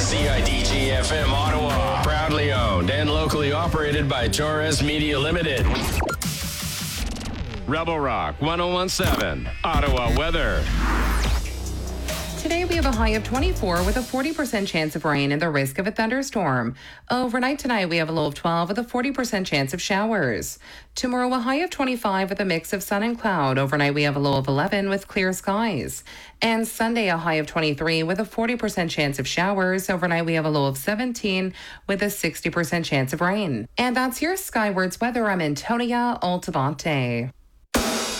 CIDG-FM Ottawa. Proudly owned and locally operated by Torres Media Limited. Rebel Rock 101.7. Ottawa weather. Today we have a high of 24 with a 40% chance of rain and the risk of a thunderstorm. Overnight tonight we have a low of 12 with a 40% chance of showers. Tomorrow a high of 25 with a mix of sun and cloud. Overnight we have a low of 11 with clear skies. And Sunday a high of 23 with a 40% chance of showers. Overnight we have a low of 17 with a 60% chance of rain. And that's your Skywards weather. I'm Antonia Altabante.